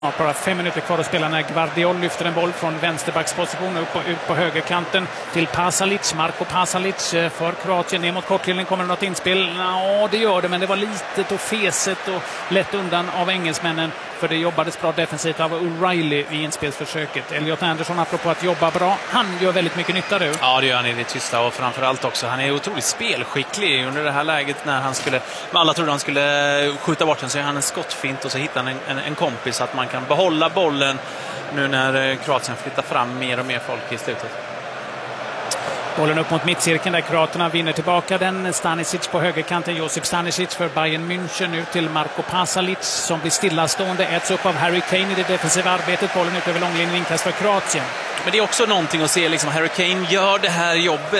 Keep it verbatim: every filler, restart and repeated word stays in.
Ja, bara fem minuter kvar att spela när Gvardiol lyfter en boll från vänsterbacksposition upp och ut på högerkanten till Pasalic. Marko Pasalic för Kroatien. Ner mot kortlinjen kommer det något inspel. Ja, det gör det, men det var litet och feset och lätt undan av engelsmännen. För det jobbades bra defensivt av O'Reilly i inspelsförsöket. Elliot Anderson, apropå att jobba bra, han gör väldigt mycket nytta nu. Ja, det gör han i det tysta och framförallt också. Han är otroligt spelskicklig under det här läget när han skulle, alla trodde han skulle skjuta bort den, så är han en skottfint och så hittar han en, en, en kompis så att man kan behålla bollen nu när Kroatien flyttar fram mer och mer folk i slutet. Bollen upp mot mittcirkeln där kroaterna vinner tillbaka den. Stanisic på högerkanten, Josip Stanisic för Bayern München. Nu till Marko Pasalic som blir stillastående. Äts upp av Harry Kane i det defensiva arbetet. Bollen ut över långlinjen, inkast för Kroatien. Men det är också någonting att se, liksom Harry Kane gör det här jobbet.